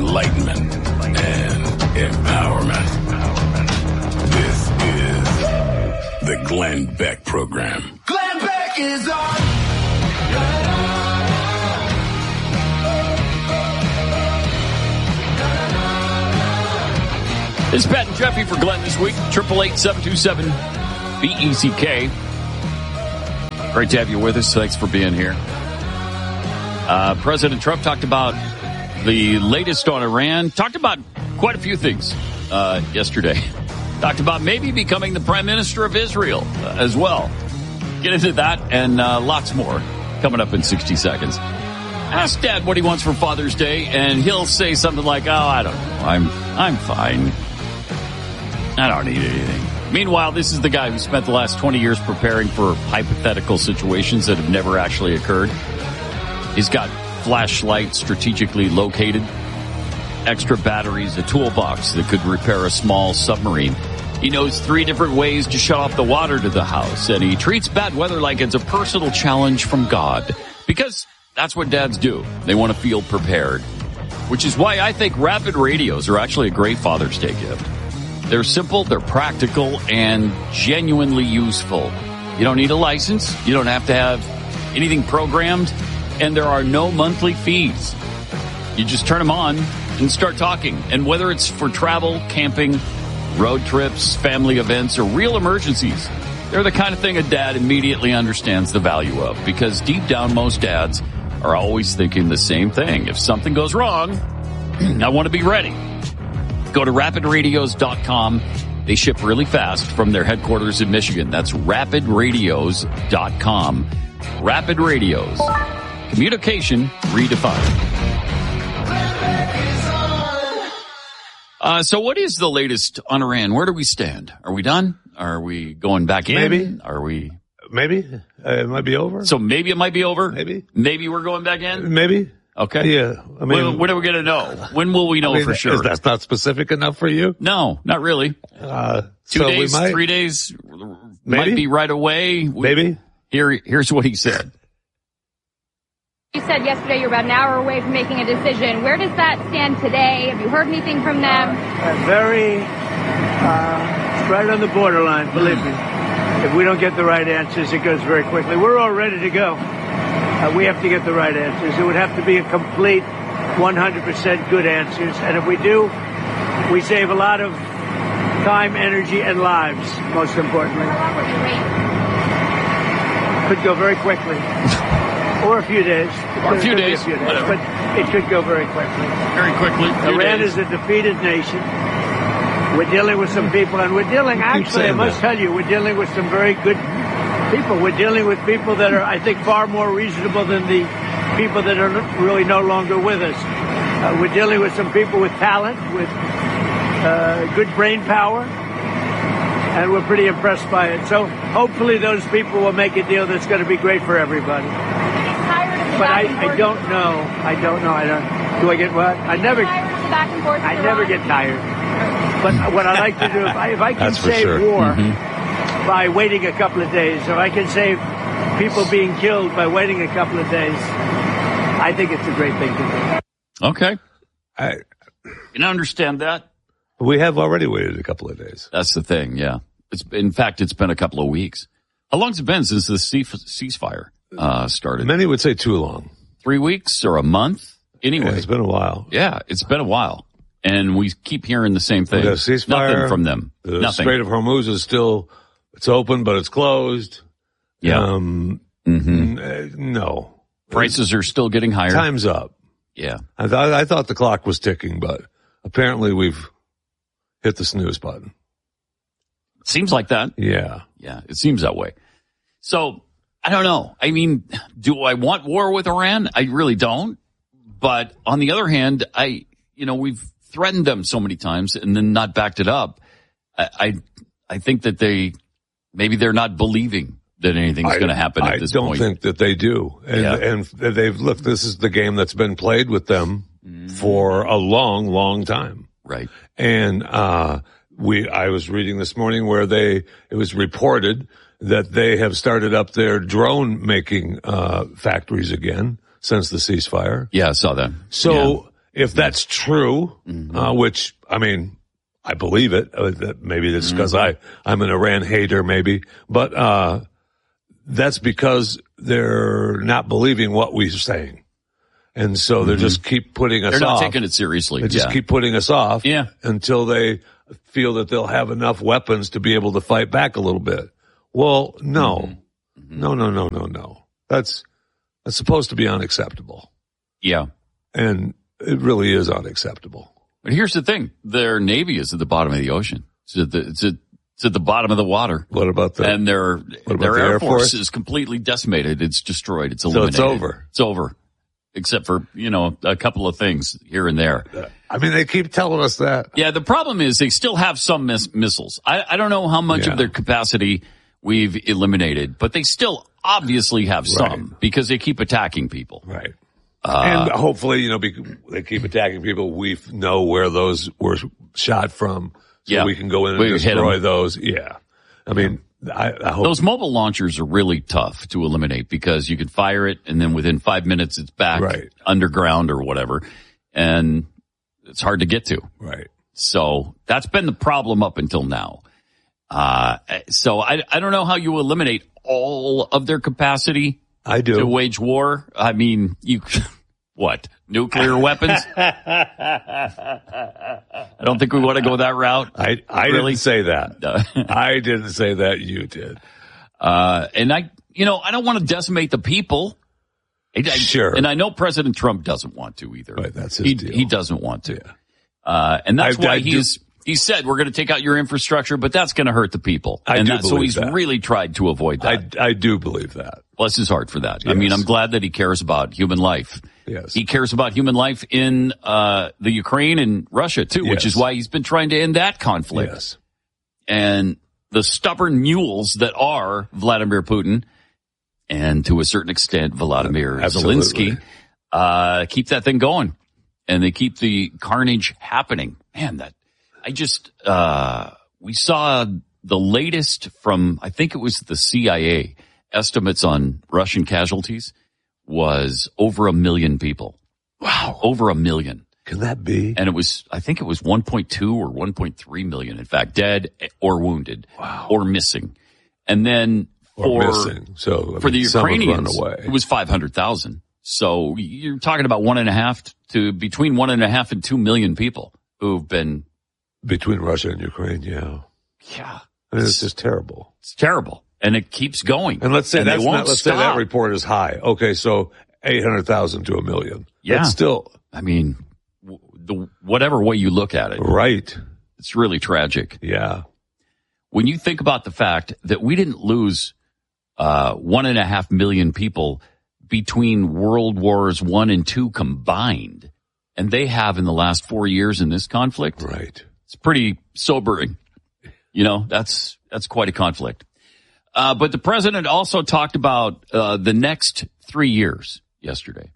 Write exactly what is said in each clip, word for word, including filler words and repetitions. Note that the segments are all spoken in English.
enlightenment, and empowerment. This is the Glenn Beck Program. Glenn Beck is on. This is Pat and Jeffy for Glenn this week. Triple eight seven two seven B E C K. Great to have you with us. Thanks for being here. Uh, President Trump talked about the latest on Iran. Talked about quite a few things uh, yesterday. Talked about maybe becoming the Prime Minister of Israel uh, as well. Get into that and uh, lots more coming up in sixty seconds. Ask Dad what he wants for Father's Day, and he'll say something like, "Oh, I don't know. I'm I'm fine. I don't need anything." Meanwhile, this is the guy who spent the last twenty years preparing for hypothetical situations that have never actually occurred. He's got flashlights strategically located, extra batteries, a toolbox that could repair a small submarine. He knows three different ways to shut off the water to the house, and he treats bad weather like it's a personal challenge from God. Because that's what dads do. They want to feel prepared. Which is why I think rapid radios are actually a great Father's Day gift. They're simple, they're practical, and genuinely useful. You don't need a license. You don't have to have anything programmed. And there are no monthly fees. You just turn them on and start talking. And whether it's for travel, camping, road trips, family events, or real emergencies, they're the kind of thing a dad immediately understands the value of. Because deep down, most dads are always thinking the same thing. If something goes wrong, I want to be ready. Go to rapid radios dot com. They ship really fast from their headquarters in Michigan. That's rapid radios dot com. Rapid Radios. Communication redefined. Uh, so what is the latest on Iran? Where do we stand? Are we done? Are we going back in? Maybe. Are we? Maybe. Uh, it might be over. So maybe it might be over? Maybe. Maybe we're going back in? Maybe. Okay. Yeah. I mean, when, when are we going to know? When will we know I mean, for sure? Is that not specific enough for you? No, not really. Uh, Two so days, we might, three days, maybe? might be right away. We, Maybe. Here, here's what he said. You said yesterday you're about an hour away from making a decision. Where does that stand today? Have you heard anything from them? Uh, very, uh, right on the borderline, believe me. If we don't get the right answers, it goes very quickly. We're all ready to go. Uh, we have to get the right answers. It would have to be a complete one hundred percent good answers. And if we do, we save a lot of time, energy, and lives, most importantly. How long will you wait? Could go very quickly. Or a few days. Or a few days, a few days whatever. But it could go very quickly. Very quickly. Iran is a defeated nation. We're dealing with some people, and we're dealing, actually, I must tell you, we're dealing with some very good people. We're dealing with people that are, I think, far more reasonable than the people that are really no longer with us. Uh, we're dealing with some people with talent, with uh, good brain power, and we're pretty impressed by it. So hopefully those people will make a deal that's going to be great for everybody. But I, I don't know. I don't know. I don't. Do I get what? I never. I never get tired. But what I like to do, if I, if I can save sure. war mm-hmm. by waiting a couple of days, if I can save people being killed by waiting a couple of days, I think it's a great thing to do. Okay. I, you can understand that? We have already waited a couple of days. That's the thing, yeah. It's in fact, it's been a couple of weeks. How long's it been since the ceasefire uh, started? Many would say too long. Three weeks or a month? Anyway. Yeah, it's been a while. Yeah, it's been a while. And we keep hearing the same thing. The ceasefire, Nothing from them. The Nothing. Strait of Hormuz is still, it's open, but it's closed. Yeah. Um, mm-hmm. n- no. Prices are still getting higher. Time's up. Yeah. I thought, I thought the clock was ticking, but apparently we've hit the snooze button. Seems like that. Yeah. Yeah, it seems that way. So, I don't know. I mean, do I want war with Iran? I really don't. But on the other hand, I, you know, we've threatened them so many times and then not backed it up. I, I, I think that they, maybe they're not believing that anything's going to happen at this point. I don't think that they do. And, Yeah. and they've, look, this is the game that's been played with them mm-hmm. for a long, long time. Right. And, uh, we, I was reading this morning where they, it was reported that they have started up their drone making, uh, factories again since the ceasefire. Yeah, I saw that. So, if that's true, Mm-hmm. uh, which, I mean, I believe it. Uh, that maybe it's because Mm-hmm. I, I'm an Iran hater, maybe. But uh, that's because they're not believing what we're saying. And so they just keep putting us They're not off. taking it seriously. They just yeah. keep putting us off Yeah. until they feel that they'll have enough weapons to be able to fight back a little bit. Well, no. Mm-hmm. No, no, no, no, no. That's, that's supposed to be unacceptable. Yeah. And it really is unacceptable. But here's the thing. Their Navy is at the bottom of the ocean. It's at the, it's at, it's at the bottom of the water. What about the, and their, about their the Air, Air Force, Force? is completely decimated. It's destroyed. It's so eliminated. it's over. It's over. Except for, you know, a couple of things here and there. I mean, they keep telling us that. Yeah, the problem is they still have some miss- missiles. I, I don't know how much Yeah. of their capacity we've eliminated, but they still obviously have some Right. because they keep attacking people. Right. Uh, and hopefully, you know, be, they keep attacking people. We f- know where those were shot from. So Yeah. we can go in and We hit destroy 'em. those. Yeah. I mean, I, I hope. Those mobile launchers are really tough to eliminate because you can fire it and then within five minutes it's back Right. underground or whatever. And it's hard to get to. Right. So that's been the problem up until now. Uh, so I, I don't know how you eliminate all of their capacity I do. to wage war. I mean, you, what? Nuclear weapons? I don't think we want to go that route. I, I Really? didn't say that. Uh, I didn't say that. You did. Uh, and I, you know, I don't want to decimate the people. I- I- Sure. And I know President Trump doesn't want to either. Right, that's his he, deal. He doesn't want to. Yeah. Uh, and that's I- why I do- he's, he said, we're going to take out your infrastructure, but that's going to hurt the people. I and do that's, so believe he's that. really tried to avoid that. I, I do believe that. Bless his heart for that. I mean, Yes. I'm glad that he cares about human life. Yes. He cares about human life in, uh, the Ukraine and Russia too, which Yes. is why he's been trying to end that conflict. Yes. And the stubborn mules that are Vladimir Putin and to a certain extent Vladimir Absolutely. Zelensky uh, keep that thing going, and they keep the carnage happening. Man, that I just uh, we saw the latest from, I think it was the C I A estimates on Russian casualties was over a million people. Wow, over a million. Can that be? And it was, I think it was one point two or one point three million, in fact, dead or wounded Wow. or missing. And then Or for, missing. So I for mean, the some have run Ukrainians, away. it was five hundred thousand. So you're talking about one and a half to between one and a half and two million people who've been, Between Russia and Ukraine, yeah. yeah, I mean, it's just terrible. it's terrible. And it keeps going. And let's say And they that's won't not, let's stop. say that report is high. Okay, so eight hundred thousand to a million. Yeah. That's still I mean, w- the, whatever way you look at it, right. it's really tragic. Yeah. When you think about the fact that we didn't lose uh, one and a half million people between World Wars One and Two combined, and they have in the last four years in this conflict, Right. it's pretty sobering. You know, that's that's quite a conflict. Uh, but the president also talked about uh, the next three years yesterday.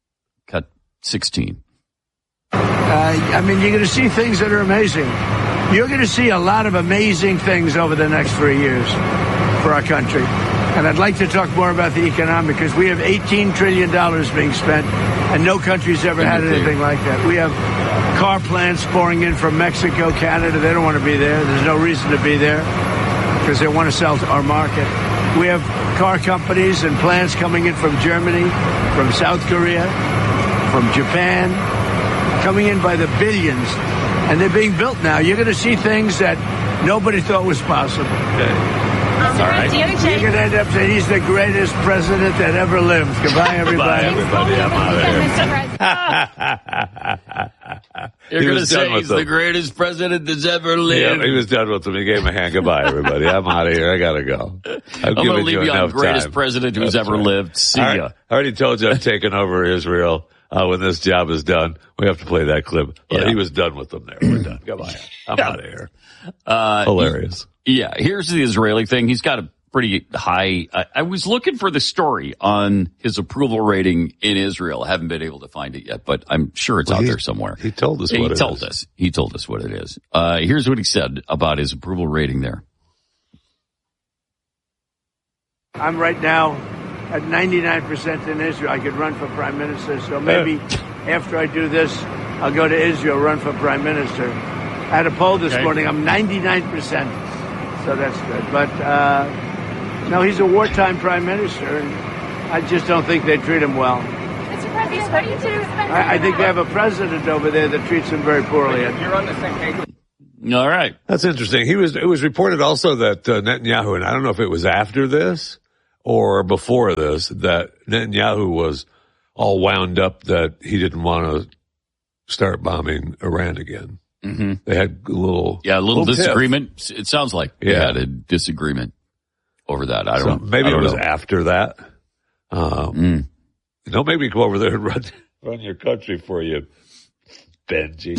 Cut sixteen. Uh, I mean, you're going to see things that are amazing. You're going to see a lot of amazing things over the next three years for our country. And I'd like to talk more about the economic, because we have eighteen trillion dollars being spent, and no country's ever had anything like that. We have car plants pouring in from Mexico, Canada. They don't want to be there. There's no reason to be there because they want to sell to our market. We have car companies and plants coming in from Germany, from South Korea, from Japan, coming in by the billions, and they're being built now. You're going to see things that nobody thought was possible. All right. You're going to end up saying he's the greatest president that ever lived. Goodbye, everybody. Everybody, I'm You're He going to was done say with he's them. the greatest president that's ever lived. Yeah, he was done with them. He gave him a hand. Goodbye, everybody. I'm out of here. I gotta go. I've I'm going to given leave you on enough greatest time. president who's That's ever right. lived. See All right. ya. I already told you I'm taking over Israel uh, when this job is done. We have to play that clip. Well, Yeah. he was done with them there. We're done. Goodbye. I'm out of here. Uh, Hilarious. Yeah, here's the Israeli thing. He's got a pretty high. I, I was looking for the story on his approval rating in Israel. I haven't been able to find it yet, but I'm sure it's Well, out he- there somewhere. he told us He what it told is. us. He told us what it is. Uh, here's what he said about his approval rating there. I'm right now at ninety-nine percent in Israel. I could run for prime minister, so maybe after I do this, I'll go to Israel, run for prime minister. I had a poll this okay. morning. I'm ninety-nine percent, so that's good. But uh, no, he's a wartime prime minister, and I just don't think they treat him well. Mister President, what do you do? I, I think they have a president over there that treats him very poorly. You're on the same page. All right. That's interesting. He was. It was reported also that uh, Netanyahu, and I don't know if it was after this or before this, that Netanyahu was all wound up that he didn't want to start bombing Iran again. Mm-hmm. They had a little, yeah, a little, little disagreement. Tiff. It sounds like they yeah. had a disagreement over that. I don't. So maybe I don't it was know. after that. Um, Mm. You know, maybe come over there and run run your country for you, Benji.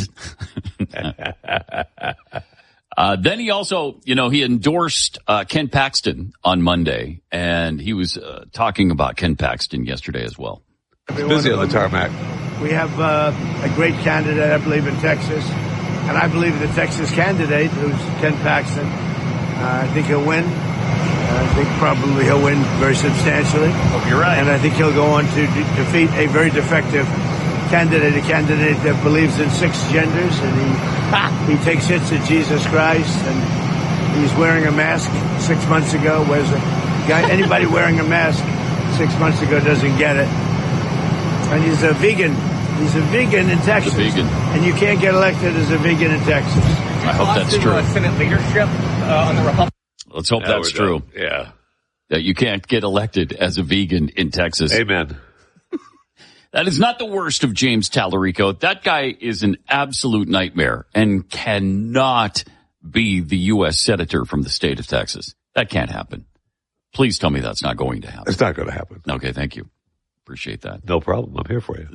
Uh, then he also, you know, he endorsed uh, Ken Paxton on Monday, and he was uh, talking about Ken Paxton yesterday as well. He's busy on the tarmac. We have uh, a great candidate, I believe, in Texas. And I believe the Texas candidate, who's Ken Paxton, uh, I think he'll win. Uh, I think probably he'll win very substantially. Hope you're right. And I think he'll go on to de- defeat a very defective candidate, a candidate that believes in six genders, and he he takes hits at Jesus Christ, and he's wearing a mask six months ago. Whereas a guy, anybody wearing a mask six months ago doesn't get it. And he's a vegan. He's a vegan in Texas. A vegan. And you can't get elected as a vegan in Texas. I hope that's to, true. Uh, Senate leadership uh, on the Republican. Let's hope Yeah, that's we're true. done. Yeah. That you can't get elected as a vegan in Texas. Amen. That is not the worst of James Tallarico. That guy is an absolute nightmare and cannot be the U S senator from the state of Texas. That can't happen. Please tell me that's not going to happen. It's not going to happen. Okay, thank you. Appreciate that. No problem. I'm here for you.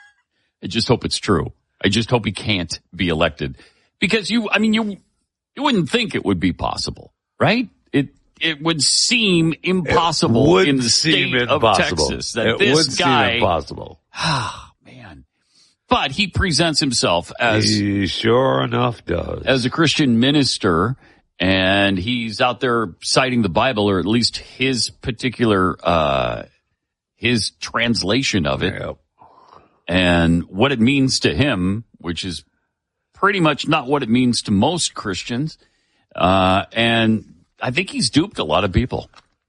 I just hope it's true. I just hope he can't be elected. Because you, I mean, you, you wouldn't think it would be possible, right? It, it would seem impossible would in the seem state impossible. of Texas that it this would guy, seem impossible. ah, man. But he presents himself as, He sure enough does. as a Christian minister, and he's out there citing the Bible, or at least his particular, uh, his translation of it. Yep. And what it means to him, which is pretty much not what it means to most Christians. Uh, and I think he's duped a lot of people.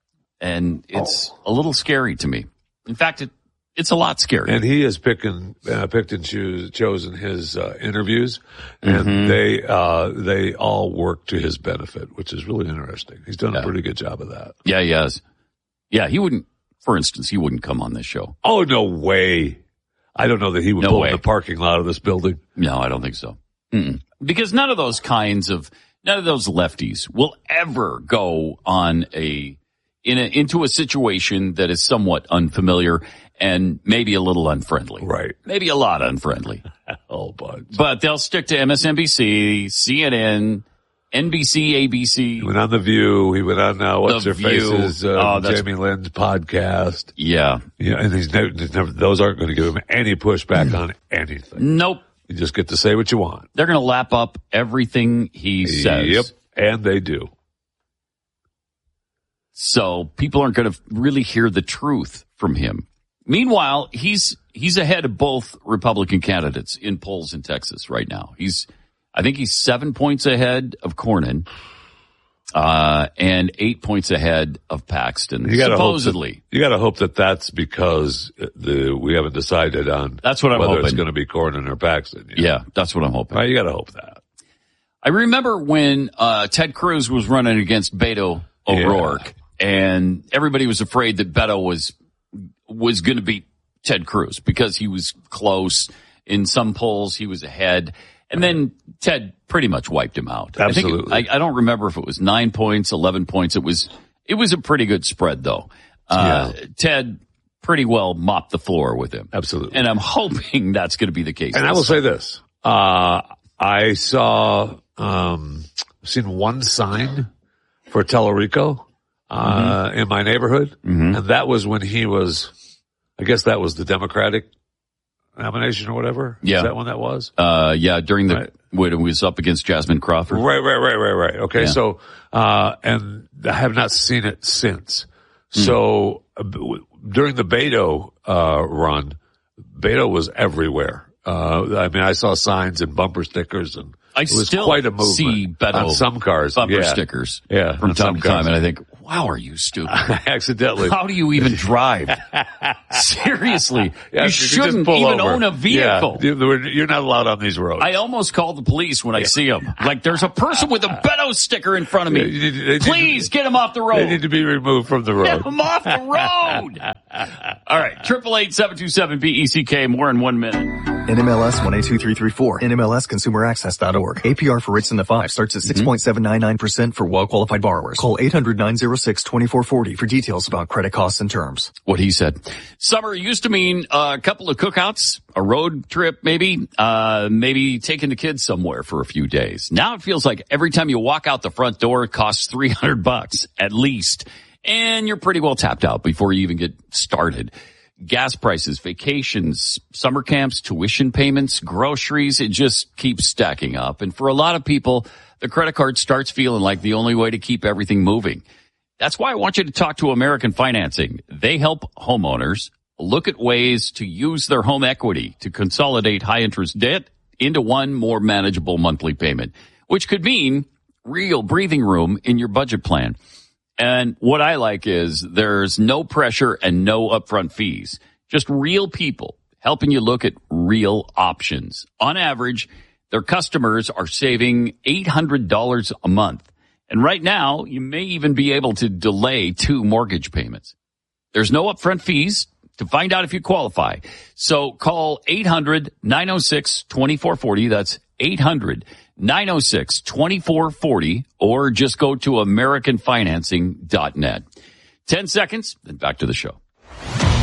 And it's Oh. a little scary to me. In fact, it, it's a lot scary. And he has picked and, uh, picked and choose, chosen his uh, interviews, and Mm-hmm. they uh, they all work to his benefit, which is really interesting. He's done Yeah. a pretty good job of that. Yeah, he has. Yeah, he wouldn't, for instance, he wouldn't come on this show. Oh, no way. I don't know that he would No pull way. in the parking lot of this building. No, I don't think so. Mm-mm. Because none of those kinds of, none of those lefties will ever go on a, in a, into a situation that is somewhat unfamiliar and maybe a little unfriendly. Right. Maybe a lot unfriendly. Oh, bunch. But they'll stick to M S N B C, C N N, N B C, A B C. He went on The View. He went on, uh, what's The her View. face's, uh, Oh, that's- Jamie Lynn's podcast. Yeah. Yeah, and he's never, he's never, those aren't going to give him any pushback Mm. on anything. Nope. You just get to say what you want. They're going to lap up everything he says. Yep, and they do. So people aren't going to really hear the truth from him. Meanwhile, he's he's ahead of both Republican candidates in polls in Texas right now. He's, I think he's seven points ahead of Cornyn, uh, and eight points ahead of Paxton. You gotta supposedly, hope that, you got to hope that that's because the we haven't decided on. That's what I'm whether it's hoping. going to be Cornyn or Paxton. you know? yeah, that's what I'm hoping. Right, you got to hope that. I remember when uh, Ted Cruz was running against Beto O'Rourke, and everybody was afraid that Beto was was going to beat Ted Cruz because he was close. In some polls, he was ahead. And then Ted pretty much wiped him out. Absolutely. I, think it, I, I don't remember if it was nine points, eleven points. It was it was a pretty good spread, though. Uh, Yeah. Ted pretty well mopped the floor with him. Absolutely. And I'm hoping that's going to be the case. And I this will say time. this: uh, I saw, um, seen one sign for Tellerico uh, Mm-hmm. in my neighborhood, and that was when he was. I guess that was the Democratic nomination or whatever. Yeah. Is that when that was? Uh, yeah, during the, Right. when it was up against Jasmine Crawford. Right, right, right, right, right. Okay, Yeah. so, uh, and I have not seen it since. So, uh, b- w- during the Beto, uh, run, Beto was everywhere. Uh, I mean, I saw signs and bumper stickers, and I it was still quite a movement see Beto on some cars. bumper yeah. stickers yeah, from time to time, cars. and I think, wow, are you stupid? Accidentally. How do you even drive? Seriously, Yeah, you just shouldn't pull even over. own a vehicle. Yeah, you're not allowed on these roads. I almost call the police when I see them. Like, there's a person with a Beto sticker in front of me. Yeah, you need- they need Please to- get him off the road. They need to be removed from the road. Get him off the road. All right, triple eight seven two seven B E C K. More in one minute. N M L S one eight two three three four. N M L S consumer access dot org. A P R for rates in the five starts at six point seven nine nine percent for well-qualified borrowers. Call eight hundred nine oh six two four four oh for details about credit costs and terms. What he said. Summer used to mean a couple of cookouts, a road trip maybe, uh, maybe taking the kids somewhere for a few days. Now it feels like every time you walk out the front door, it costs three hundred bucks at least. And you're pretty well tapped out before you even get started. Gas prices, vacations, summer camps, tuition payments, groceries, it just keeps stacking up. And for a lot of people, the credit card starts feeling like the only way to keep everything moving. That's why I want you to talk to American Financing. They help homeowners look at ways to use their home equity to consolidate high interest debt into one more manageable monthly payment, which could mean real breathing room in your budget plan. And what I like is there's no pressure and no upfront fees. Just real people helping you look at real options. On average, their customers are saving eight hundred dollars a month. And right now, you may even be able to delay two mortgage payments. There's no upfront fees to find out if you qualify. So call eight hundred nine oh six two four four oh. That's eight hundred nine oh six two four four oh, or just go to american financing dot net. Ten seconds, then back to the show.